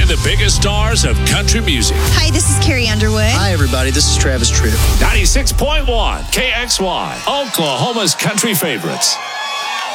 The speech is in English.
and the biggest stars of country music. Hi, this is Carrie Underwood. Hi, everybody. This is Travis Tritt. 96.1 KXY, Oklahoma's country favorites.